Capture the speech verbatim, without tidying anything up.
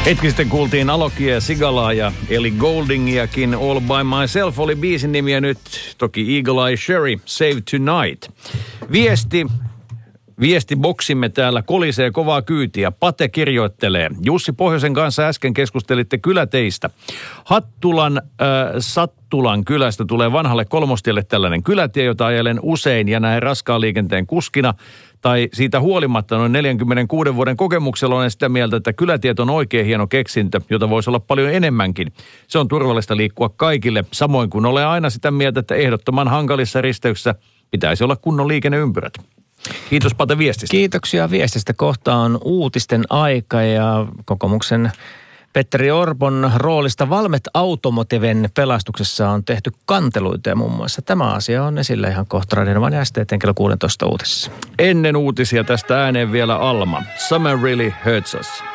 Hetki sitten kuultiin Alokia ja Sigalaa ja Ellie Gouldingiakin. All by Myself oli biisin nimi ja nyt toki Eagle Eye Cherry, Save Tonight. Viesti, viesti boksimme täällä kolisee kovaa kyytiä. Pate kirjoittelee. Jussi Pohjoisen kanssa äsken keskustelitte kyläteistä. Hattulan, äh, Sattulan kylästä tulee vanhalle Kolmostielle tällainen kylätie, jota ajelen usein ja näin raskaan liikenteen kuskina. Tai siitä huolimatta noin neljänkymmenenkuuden vuoden kokemuksella olen sitä mieltä, että kylätiet on oikein hieno keksintö, jota voisi olla paljon enemmänkin. Se on turvallista liikkua kaikille, samoin kuin olen aina sitä mieltä, että ehdottoman hankalissa risteyksissä pitäisi olla kunnon liikenneympyrät. Kiitos Pate viestistä. Kiitoksia viestistä. Kohta on uutisten aika ja kokoomuksen Petteri Orpon roolista Valmet Automotiven pelastuksessa on tehty kanteluita ja muun muassa tämä asia on esillä ihan kohta Radionovan ja S T T:n kello kuusitoista uutisissa. Ennen uutisia tästä ääneen vielä Alma. Summer really hurts us.